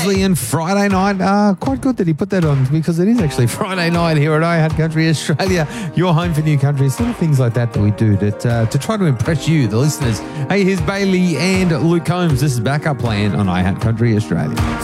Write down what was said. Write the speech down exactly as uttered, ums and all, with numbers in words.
Wesleyan Friday night. Uh, quite good that he put that on because it is actually Friday night here at I Had Country Australia. Your home for new country. It's little things like that that we do that, uh, to try to impress you, the listeners. Hey, here's Bailey and Luke Combs. This is Backup Plan on I Had Country Australia.